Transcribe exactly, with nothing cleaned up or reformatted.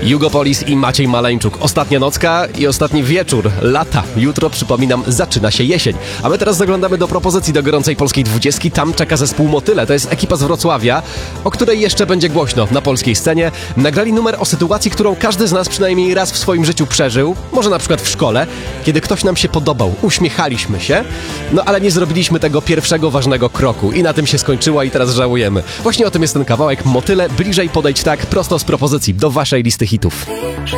Jugopolis i Maciej Maleńczuk. Ostatnia nocka i ostatni wieczór lata. Jutro, przypominam, zaczyna się jesień. A my teraz zaglądamy do propozycji do gorącej polskiej dwudziestki. Tam czeka zespół Motyle. To jest ekipa z Wrocławia, o której jeszcze będzie głośno na polskiej scenie. Nagrali numer o sytuacji, którą każdy z nas przynajmniej raz w swoim życiu przeżył. Może na przykład w szkole, kiedy ktoś nam się podobał. Uśmiechaliśmy się, no ale nie zrobiliśmy tego pierwszego ważnego kroku. I na tym się skończyła i teraz żałujemy. Właśnie o tym jest ten kawałek. Motyle, bliżej podejdź tak, prosto z propozycji do waszej listy hitów.